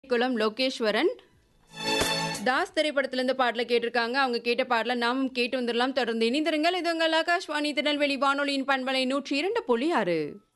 குளம் லோகேஸ்வரன் தாஸ் திரைப்படத்திலிருந்து பாடல கேட்டிருக்காங்க. அவங்க கேட்ட பாடல நாமும் கேட்டு வந்துடலாம். தொடர்ந்து இணைந்திருங்கள். இது உங்கள் ஆகாஷ்வாணி திருநெல்வேலி வானொலியின் பண்பலை 102.6.